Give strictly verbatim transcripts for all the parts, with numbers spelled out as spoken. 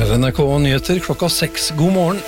Her er N R K Nyheter klokka seks. God morgen.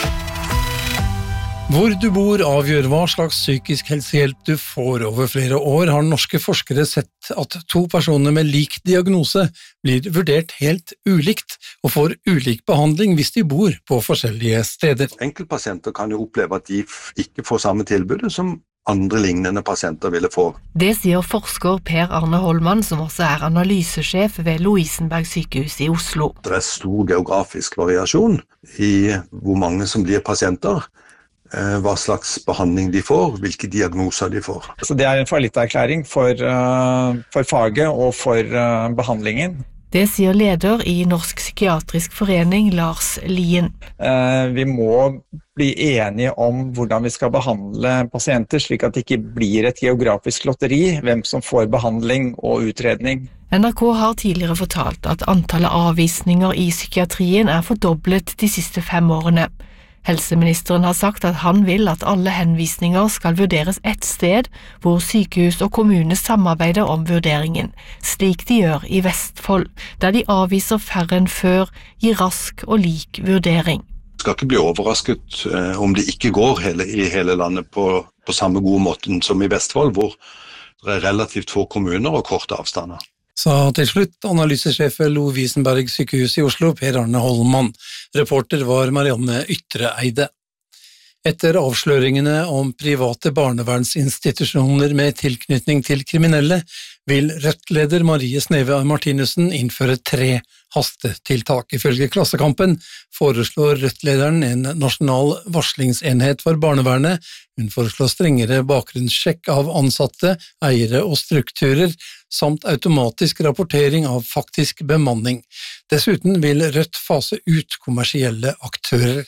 Hvor du bor avgjør hva slags psykisk helsehjelp du får. Over flere år har norske forskere sett at to personer med lik diagnose blir vurdert helt ulikt og får ulik behandling hvis de bor på forskjellige steder. Enkeltpasienter kan jo oppleve at de ikke får samme tilbudet som andre lignende pasienter ville få. Det sier forsker Per Arne Holman, som også er analysesjef ved Lovisenberg sykehus i Oslo. Det er stor geografisk variasjon i hvor mange som blir pasienter, hva slags behandling de får, hvilke diagnoser de får. Så det er en fallitterklæring for, for faget og for behandlingen. Det sier leder i Norsk Psykiatrisk Forening, Lars Lien. Vi må bli enige om hvordan vi skal behandle pasienter, slik at det ikke blir et geografisk lotteri, hvem som får behandling og utredning. N R K har tidligere fortalt at antallet avvisninger i psykiatrien er fordoblet de siste fem årene. Helseministeren har sagt at han vil at alle henvisninger skal vurderes ett sted, hvor sykehus og kommune samarbeider om vurderingen, slik de gjør i Vestfold, der de avviser færre enn før, gir rask og lik vurdering. Jeg skal ikke bli overrasket eh, om det ikke går hele, i hele landet på, på samme gode måten som i Vestfold, hvor det er relativt få kommuner og korte avstander. Sa til slutt analysesjef ved Lovisenberg sykehus i Oslo, Per Arne Holman. Reporter var Marianne Ytreeide. Etter avsløringene om private barnevernsinstitusjoner med tilknytning til kriminelle, vil Rødt-leder Marie Sneve Martinussen innføre tre hastetiltak. Ifølge Klassekampen foreslår Rødt-lederen en nasjonal varslingsenhet for barnevernet. Hun foreslår strengere bakgrunnssjekk av ansatte, eiere og strukturer, samt automatisk rapportering av faktisk bemanning. Dessuten vil Rødt fase ut kommersielle aktører.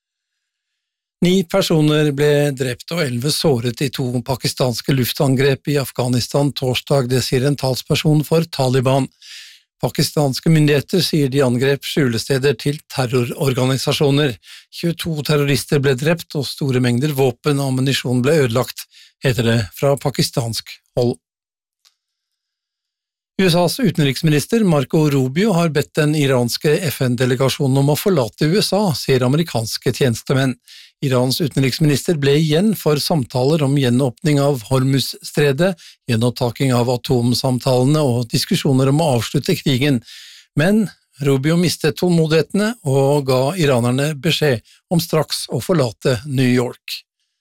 Ni personer ble drept og elleve såret i to pakistanske luftangrep i Afghanistan torsdag, det sier en talsperson for Taliban. Pakistanske myndigheter sier de angrep skjulesteder til terrororganisasjoner. tjueto terrorister ble drept og store mengder våpen og ammunisjon ble ødelagt, heter det fra pakistansk hold. U S A's utenriksminister Marco Rubio har bedt den iranske F N-delegasjonen om å forlate U S A, sier amerikanske tjenestemenn. Irans utenriksminister ble igjen for samtaler om gjenåpning av Hormuz-stredet, gjenopptaking av atomsamtalene og diskusjoner om å avslutte krigen. Men Rubio mistet tålmodighetene og ga iranerne beskjed om straks å forlate New York.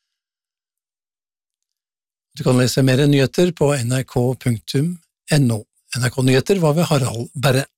Du kan lese mer nyheter på N R K punktum N O. N R K Nyheter var ved Harald Berre.